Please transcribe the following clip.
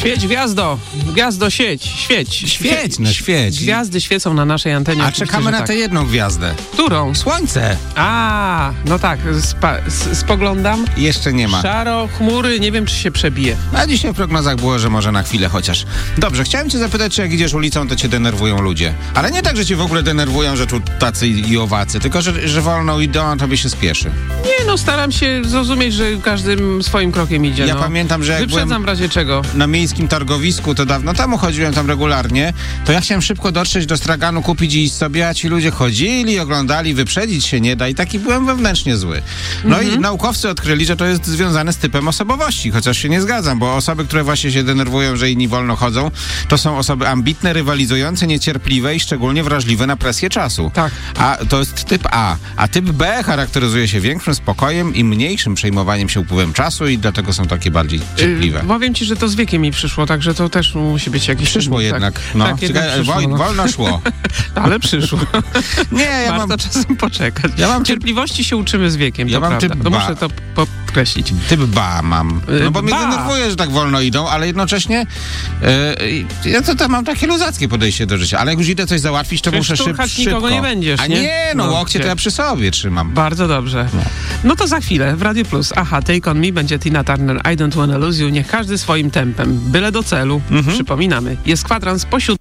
Świeć gwiazdo! Gwiazdo, świeć! Świeć. Gwiazdy świecą na naszej antenie. A czekamy na tę jedną gwiazdę. Którą? Słońce. A, no tak, spoglądam. Jeszcze nie ma. Szaro, chmury, nie wiem, czy się przebije. A dzisiaj w prognozach było, że może na chwilę chociaż. Dobrze, chciałem cię zapytać, czy jak idziesz ulicą, to cię denerwują ludzie. Ale nie tak, że cię w ogóle denerwują, że tu tacy i owacy, tylko że wolno idą, a tobie się spieszy. Nie, no staram się zrozumieć, że każdym swoim krokiem idzie. Ja pamiętam, że jak wyprzedzam w razie czego. Na miejskim targowisku, to dawno temu chodziłem tam regularnie, to ja chciałem szybko dotrzeć do straganu, kupić i iść sobie, a ci ludzie chodzili, oglądali, wyprzedzić się nie da i taki byłem wewnętrznie zły. No i naukowcy odkryli, że to jest związane z typem osobowości, chociaż się nie zgadzam, bo osoby, które właśnie się denerwują, że inni wolno chodzą, to są osoby ambitne, rywalizujące, niecierpliwe i szczególnie wrażliwe na presję czasu. Tak. A to jest typ A. A typ B charakteryzuje się większym spokojem i mniejszym przejmowaniem się upływem czasu i dlatego są takie bardziej cierpliwe. Powiem ci, że to z wiekiem mi przyszło, także to też musi być jakiś... Przyszło jednak. Tak, no. tak, jednak przyszło, Wolno szło. Ale przyszło. Nie, Warto czasem poczekać. Ja mam Cierpliwości się uczymy z wiekiem, Ja to mam prawda. typ To ba. muszę to podkreślić. Typ ba mam. No bo mnie Ba. denerwuje, że tak wolno idą, ale jednocześnie ja to mam takie luzackie podejście do życia. Ale jak już idę coś załatwić, to Przecież muszę szturchać nikogo szybko. nie będziesz, A nie? nie, No, łokcie to ja przy sobie trzymam. Bardzo dobrze. No to za chwilę w Radio Plus. Aha, Take On Me będzie Tina Turner, I Don't Wanna Lose You. Niech każdy swoim tempem. Byle do celu. Przypominamy. Jest kwadrans po 7.